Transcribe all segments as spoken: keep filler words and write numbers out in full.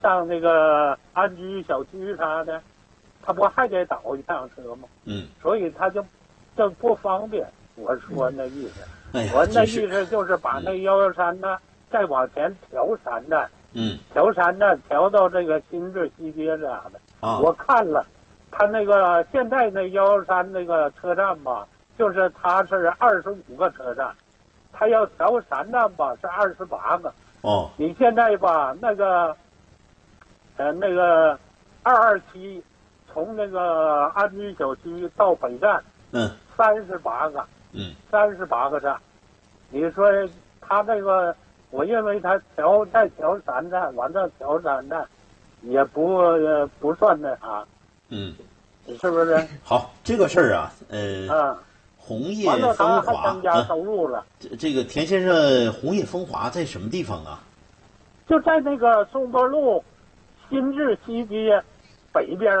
上那个安居小区啥的，他不还得倒一趟车吗？ 嗯， 所以他就就不方便。我说那意思， 哎呀， 我那意思就是把那幺幺三呢、嗯、再往前调三站， 嗯， 调三站调到这个新治西街这样的。 啊， 我看了，他那个现在那幺幺三那个车站吧，就是它是二十五个车站，他要调三站吧是二十八个。 哦， 你现在吧那个，呃那个二二七，从那个安居小区到北站， 嗯， 三十八个。 嗯， 三十八个站，你说他这个，我认为他调再调三站，完了调三站，也不、呃、不算那啥， 嗯， 是不是？ 好，这个事儿啊，呃， 啊， 红叶风华增加收入了。 这、啊、这个田先生，红叶风华在什么地方啊？ 就在那个松坡路新治西街北边。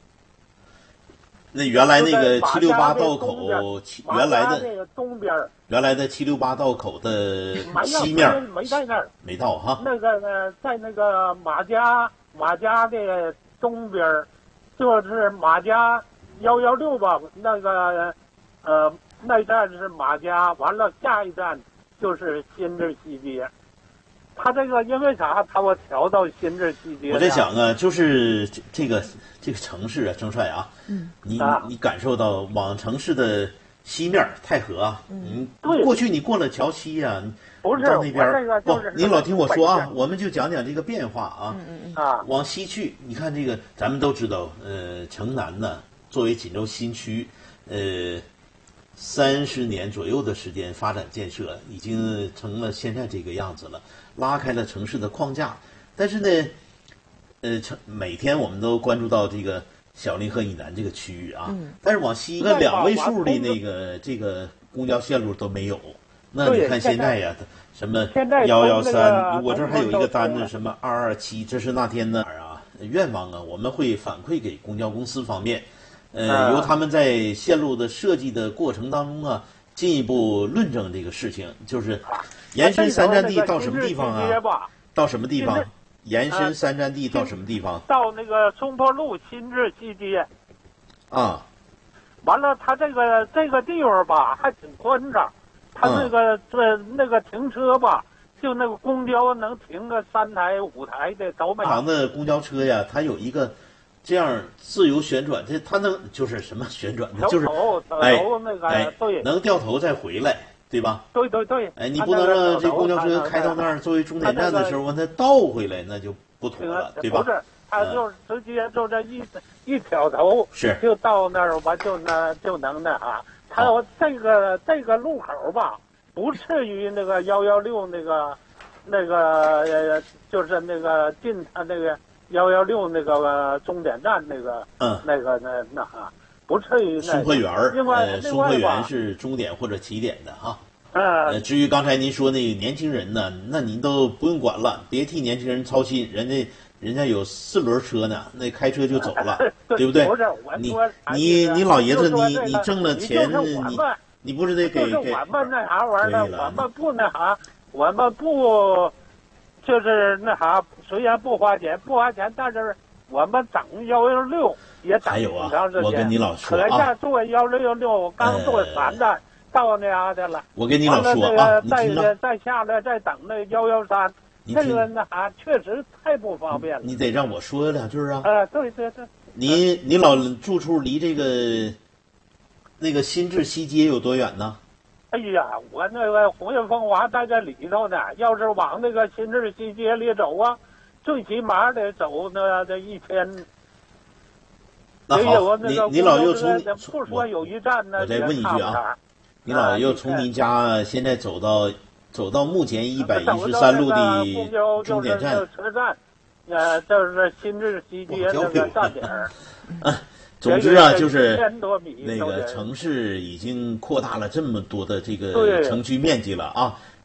那原来那个七六八道口，原来的东边， 原来的七六八道口的西面没在那儿， 没到哈。 那个呢，在那个马家马家的东边，就是马家幺幺六吧，那个呃那站是马家，完了下一站就是新治西街。他这个因为啥？他我调到新治西街。 我在想啊，就是这个这个城市啊，郑帅啊， 嗯， 你你感受到往城市的西面太和啊， 嗯， 对，过去你过了桥西啊， 不是到那边这个就是不，您老听我说啊，我们就讲讲这个变化啊， 嗯嗯啊， 往西去，你看这个，咱们都知道，呃，城南呢，作为锦州新区，呃。三十年左右的时间发展建设，已经成了现在这个样子了，拉开了城市的框架。但是呢，呃，城每天我们都关注到这个小凌河以南这个区域啊， 嗯、 但是往西个两位数的那个这个公交线路都没有。那你看现在呀，什么幺幺三，我这儿还有一个单子，什么二二七，这是那天呢啊，愿望啊，我们会反馈给公交公司方面。呃，由他们在线路的设计的过程当中啊，进一步论证这个事情，就是延伸三站地到什么地方啊？到什么地方？延伸三站地到什么地方？ 到那个松坡路新治西街。 啊， 完了，他这个这个地方吧还挺宽敞，他那个这、嗯、那个停车吧，就那个公交能停个三台五台的都没有。 长的公交车呀，它有一个。这样自由旋转，这它能就是什么旋转呢？就是哎哎，能掉头再回来，对吧？ 对对对。 哎，你不能让这公交车开到那儿作为终点站的时候，完它倒回来，那就不妥了，对吧？ 不是，它就直接就这一一挑头， 是就到那儿，完就那就能那啥。它这个这个路口吧，不至于那个幺幺六那个那个呃，就是那个进它那个。幺幺六那个终点站那个， 嗯， 那个那那哈，不至于那。 松坡园儿， 另外， 呃，松坡园是终点或者起点的哈。 嗯、 呃。至于刚才您说那个年轻人呢，那您都不用管了，别替年轻人操心，人家人家有四轮车呢，那开车就走了， 对不对？ 不是，我你你你老爷子，你你挣了钱，你你不是得给给？我们那啥玩意儿，我们不那啥，我们不。就是那啥，虽然不花钱，不花钱，但是我们整幺幺六也整挺长时间。 我跟你老说啊，可下坐幺六六刚坐三站、呃、到那啥的了。 我跟你老说啊， 再再下来再等那幺幺三，这个那啥确实太不方便了。 你得让我说两句啊。 呃，对对对。 你你老住处离这个那个新治西街有多远呢？ 哎呀，我那个红叶风华在这里头呢，要是往那个新治西街里走啊，最起码得走那这一天。 那好，你你老又从不说有一站呢， 我再问一句啊，你老又从您家现在走到走到目前一百一十三路的终点站车站，呃，就是新治西街那个站点儿。 总之啊，就是那个城市已经扩大了这么多的这个城区面积了啊，